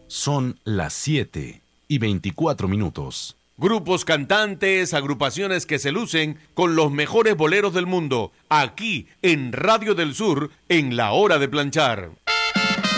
Son las 7:24. Grupos cantantes, agrupaciones que se lucen con los mejores boleros del mundo, aquí en Radio del Sur, en La Hora de Planchar.